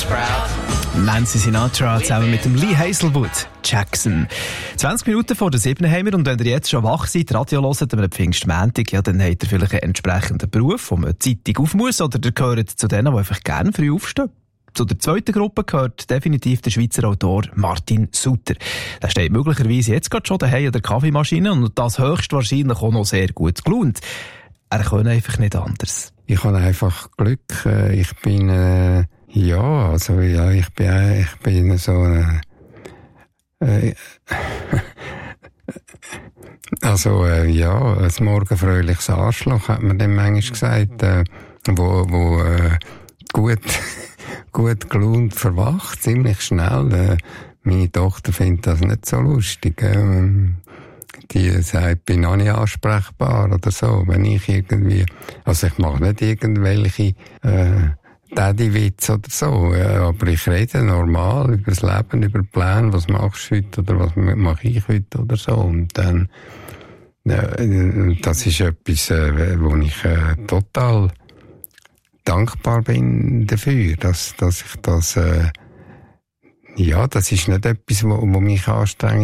Nancy Sinatra zusammen mit dem Lee Hazelwood, Jackson. 20 Minuten vor der 7 haben wir, und wenn ihr jetzt schon wach seid, Radio hört, am Pfingstmontag, ja, dann habt ihr vielleicht einen entsprechenden Beruf, wo man Zeitung auf muss, oder ihr gehört zu denen, die einfach gerne früh aufstehen. Zu der zweiten Gruppe gehört definitiv der Schweizer Autor Martin Sutter. Der steht möglicherweise jetzt gerade schon daheim an der Kaffeemaschine und das höchstwahrscheinlich auch noch sehr gut gelaunt. Er kann einfach nicht anders. Ich habe einfach Glück. Ich bin, ich bin so, ein morgenfröhliches Arschloch, hat man dem manchmal gesagt, wo gut gelaunt verwacht, ziemlich schnell. Meine Tochter findet das nicht so lustig. Die sagt, ich bin auch nicht ansprechbar oder so. Wenn ich irgendwie, also ich mache nicht irgendwelche Daddy-Witze oder so, aber ich rede normal über das Leben, über Pläne, was machst du heute oder was mache ich heute oder so. Und dann, das ist etwas, wo ich total dankbar bin dafür, dass ich das, das ist nicht etwas, wo mich anstrengt.